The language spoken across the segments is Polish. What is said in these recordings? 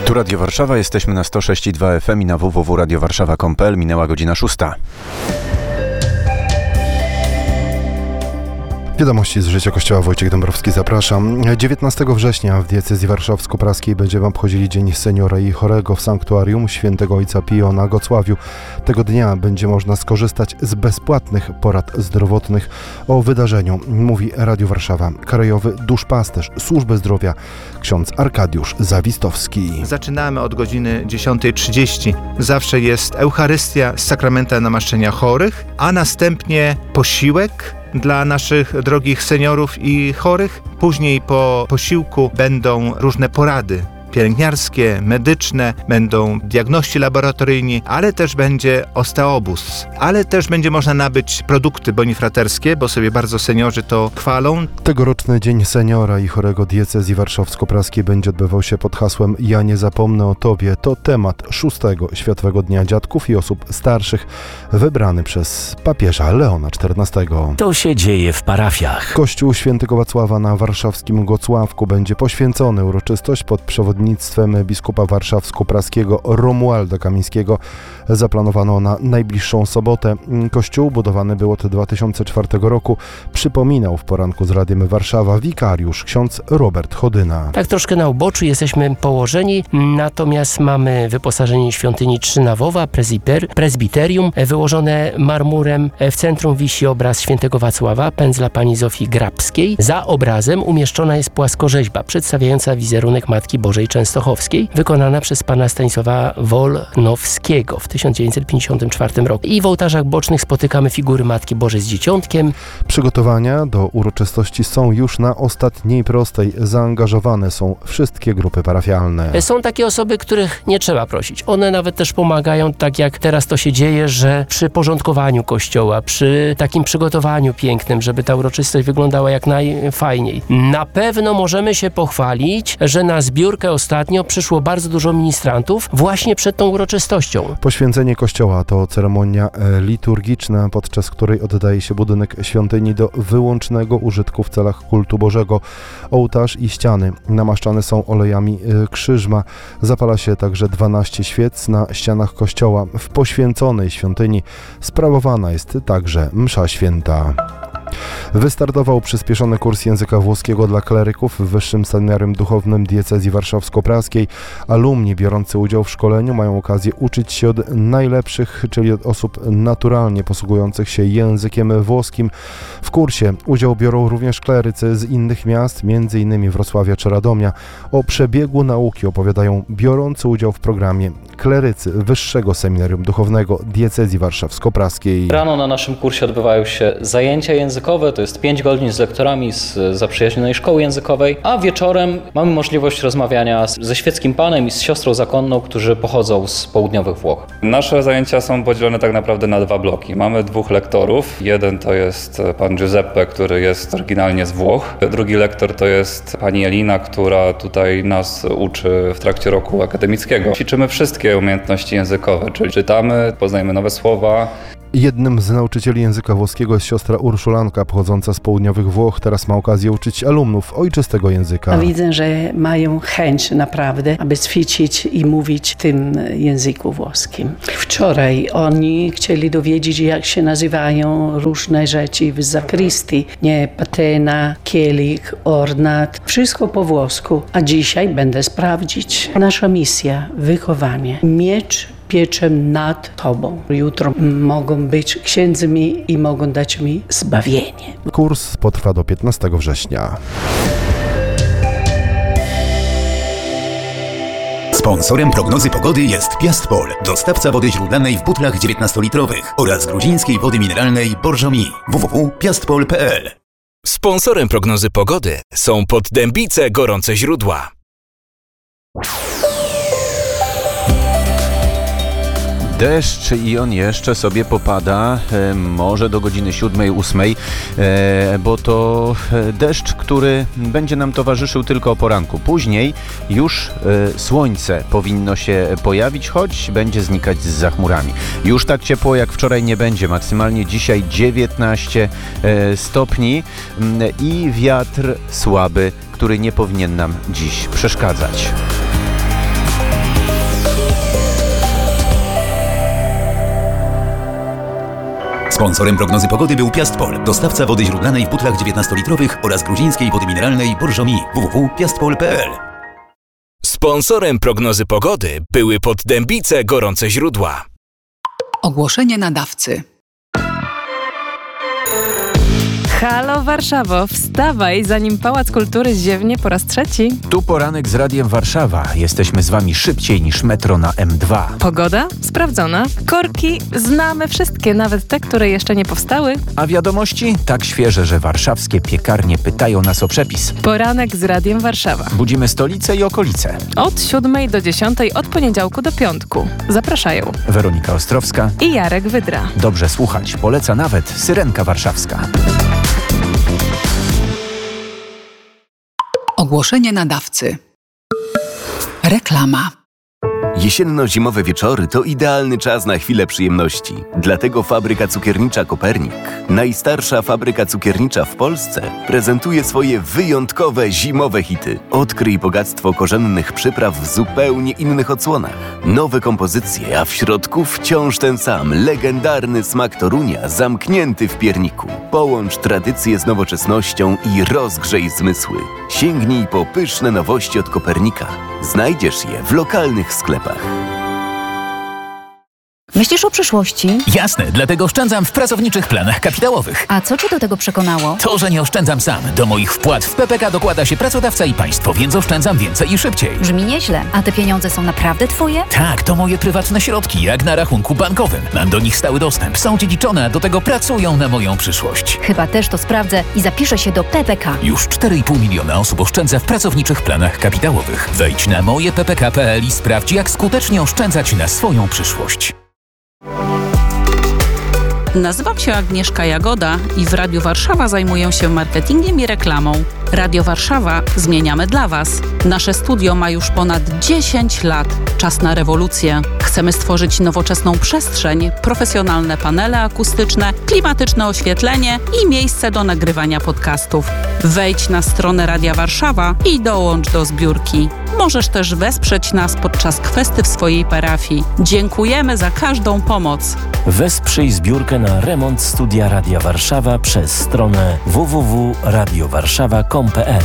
Tu Radio Warszawa, jesteśmy na 106,2 FM i na www.radiowarszawa.pl. Minęła godzina 6. Wiadomości z życia Kościoła. Wojciech Dąbrowski, zapraszam. 19 września w diecezji warszawsko-praskiej będziemy obchodzili Dzień Seniora i Chorego w Sanktuarium Świętego Ojca Pio na Gocławiu. Tego dnia będzie można skorzystać z bezpłatnych porad zdrowotnych. O wydarzeniu mówi Radio Warszawa krajowy duszpasterz Służby Zdrowia ksiądz Arkadiusz Zawistowski. Zaczynamy od godziny 10:30. Zawsze jest Eucharystia z sakramentem namaszczenia chorych, a następnie posiłek dla naszych drogich seniorów i chorych. Później po posiłku będą różne porady pielęgniarskie, medyczne, będą diagności laboratoryjni, ale też będzie osteobus, ale też będzie można nabyć produkty bonifraterskie, bo sobie bardzo seniorzy to chwalą. Tegoroczny Dzień Seniora i Chorego diecezji warszawsko-praskiej będzie odbywał się pod hasłem Ja nie zapomnę o Tobie. To temat 6. Światowego Dnia Dziadków i Osób Starszych, wybrany przez papieża Leona XIV. To się dzieje w parafiach. Kościół Świętego Wacława na warszawskim Gocławku będzie poświęcony. Uroczystość pod przewodnictwem biskupa warszawsko-praskiego Romualda Kamińskiego zaplanowano na najbliższą sobotę. Kościół budowany był od 2004 roku. Przypominał w poranku z Radiem Warszawa wikariusz ksiądz Robert Chodyna. Tak troszkę na uboczu jesteśmy położeni, natomiast mamy wyposażenie świątyni trzynawowa, prezbiterium wyłożone marmurem. W centrum wisi obraz świętego Wacława, pędzla pani Zofii Grabskiej. Za obrazem umieszczona jest płaskorzeźba przedstawiająca wizerunek Matki Bożej Częstochowskiej, wykonana przez pana Stanisława Wolnowskiego w 1954 roku. I w ołtarzach bocznych spotykamy figury Matki Bożej z Dzieciątkiem. Przygotowania do uroczystości są już na ostatniej prostej. Zaangażowane są wszystkie grupy parafialne. Są takie osoby, których nie trzeba prosić. One nawet też pomagają, tak jak teraz to się dzieje, że przy porządkowaniu kościoła, przy takim przygotowaniu pięknym, żeby ta uroczystość wyglądała jak najfajniej. Na pewno możemy się pochwalić, że na zbiórkę ostatnio przyszło bardzo dużo ministrantów właśnie przed tą uroczystością. Poświęcenie kościoła to ceremonia liturgiczna, podczas której oddaje się budynek świątyni do wyłącznego użytku w celach kultu Bożego. Ołtarz i ściany namaszczane są olejami krzyżma. Zapala się także 12 świec na ścianach kościoła. W poświęconej świątyni sprawowana jest także msza święta. Wystartował przyspieszony kurs języka włoskiego dla kleryków w Wyższym Seminarium Duchownym Diecezji Warszawsko-Praskiej. Alumni biorący udział w szkoleniu mają okazję uczyć się od najlepszych, czyli od osób naturalnie posługujących się językiem włoskim. W kursie udział biorą również klerycy z innych miast, m.in. Wrocławia czy Radomia. O przebiegu nauki opowiadają biorący udział w programie klerycy Wyższego Seminarium Duchownego Diecezji Warszawsko-Praskiej. Rano na naszym kursie odbywają się zajęcia językowe, to jest 5 godzin z lektorami z zaprzyjaźnionej szkoły językowej, a wieczorem mamy możliwość rozmawiania ze świeckim panem i z siostrą zakonną, którzy pochodzą z południowych Włoch. Nasze zajęcia są podzielone tak naprawdę na 2 bloki. Mamy 2 lektorów. Jeden to jest pan Giuseppe, który jest oryginalnie z Włoch. Drugi lektor to jest pani Elina, która tutaj nas uczy w trakcie roku akademickiego. Ćwiczymy wszystkie umiejętności językowe, czyli czytamy, poznajemy nowe słowa. Jednym z nauczycieli języka włoskiego jest siostra Urszulanka, pochodząca z południowych Włoch. Teraz ma okazję uczyć alumnów ojczystego języka. Widzę, że mają chęć naprawdę, aby ćwiczyć i mówić w tym języku włoskim. Wczoraj oni chcieli dowiedzieć, jak się nazywają różne rzeczy w zakrystii. Nie, patena, kielich, ornat, wszystko po włosku. A dzisiaj będę sprawdzić. Nasza misja, wychowanie, miecz pieczem nad Tobą. Jutro mogą być księdzmi i mogą dać mi zbawienie. Kurs potrwa do 15 września. Sponsorem prognozy pogody jest Piastpol, dostawca wody źródlanej w butlach 19-litrowych oraz gruzińskiej wody mineralnej Borżomi. www.piastpol.pl. Sponsorem prognozy pogody są Poddębice Gorące Źródła. Deszcz i on jeszcze sobie popada, może do godziny 7-8, bo to deszcz, który będzie nam towarzyszył tylko o poranku. Później już słońce powinno się pojawić, choć będzie znikać zza chmurami. Już tak ciepło jak wczoraj nie będzie, maksymalnie dzisiaj 19 stopni i wiatr słaby, który nie powinien nam dziś przeszkadzać. Sponsorem prognozy pogody był Piastpol, dostawca wody źródlanej w butlach 19-litrowych oraz gruzińskiej wody mineralnej Borżomi. www.piastpol.pl. Sponsorem prognozy pogody były Poddębice Gorące Źródła. Ogłoszenie nadawcy. Halo Warszawo, wstawaj, zanim Pałac Kultury ziewnie po raz trzeci. Tu poranek z Radiem Warszawa. Jesteśmy z wami szybciej niż metro na M2. Pogoda? Sprawdzona. Korki? Znamy wszystkie, nawet te, które jeszcze nie powstały. A wiadomości? Tak świeże, że warszawskie piekarnie pytają nas o przepis. Poranek z Radiem Warszawa. Budzimy stolicę i okolice. Od 7 do 10, od poniedziałku do piątku. Zapraszają Weronika Ostrowska i Jarek Wydra. Dobrze słuchać. Poleca nawet Syrenka Warszawska. Ogłoszenie nadawcy. Reklama. Jesienno-zimowe wieczory to idealny czas na chwilę przyjemności. Dlatego fabryka cukiernicza Kopernik, najstarsza fabryka cukiernicza w Polsce, prezentuje swoje wyjątkowe zimowe hity. Odkryj bogactwo korzennych przypraw w zupełnie innych odsłonach. Nowe kompozycje, a w środku wciąż ten sam, legendarny smak Torunia zamknięty w pierniku. Połącz tradycję z nowoczesnością i rozgrzej zmysły. Sięgnij po pyszne nowości od Kopernika. Znajdziesz je w lokalnych sklepach. Myślisz o przyszłości? Jasne, dlatego oszczędzam w pracowniczych planach kapitałowych. A co cię do tego przekonało? To, że nie oszczędzam sam. Do moich wpłat w PPK dokłada się pracodawca i państwo, więc oszczędzam więcej i szybciej. Brzmi nieźle. A te pieniądze są naprawdę twoje? Tak, to moje prywatne środki, jak na rachunku bankowym. Mam do nich stały dostęp, są dziedziczone, a do tego pracują na moją przyszłość. Chyba też to sprawdzę i zapiszę się do PPK. Już 4,5 miliona osób oszczędza w pracowniczych planach kapitałowych. Wejdź na mojeppk.pl i sprawdź, jak skutecznie oszczędzać na swoją przyszłość. Nazywam się Agnieszka Jagoda i w Radiu Warszawa zajmuję się marketingiem i reklamą. Radio Warszawa zmieniamy dla Was. Nasze studio ma już ponad 10 lat. Czas na rewolucję. Chcemy stworzyć nowoczesną przestrzeń, profesjonalne panele akustyczne, klimatyczne oświetlenie i miejsce do nagrywania podcastów. Wejdź na stronę Radia Warszawa i dołącz do zbiórki. Możesz też wesprzeć nas podczas kwesty w swojej parafii. Dziękujemy za każdą pomoc. Wesprzyj zbiórkę na remont studia Radia Warszawa przez stronę www.radiowarszawa.com.pl.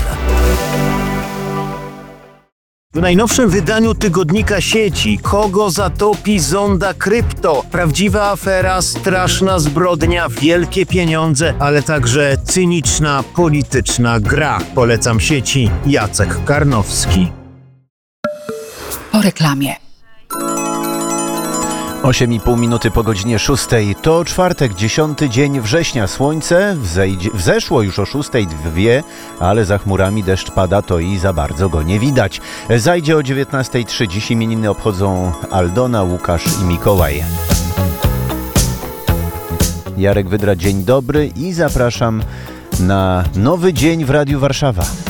W najnowszym wydaniu tygodnika sieci Kogo zatopi zonda krypto? Prawdziwa afera, straszna zbrodnia, wielkie pieniądze, ale także cyniczna, polityczna gra. Polecam sieci. Jacek Karnowski. Po reklamie. 8,5 minuty po godzinie 6. To czwartek, 10 dzień września. Słońce wzeszło już o 6:02, ale za chmurami deszcz pada, to i za bardzo go nie widać. Zajdzie o 19:03. Dziś imieniny obchodzą Aldona, Łukasz i Mikołaj. Jarek Wydra, dzień dobry i zapraszam na nowy dzień w Radiu Warszawa.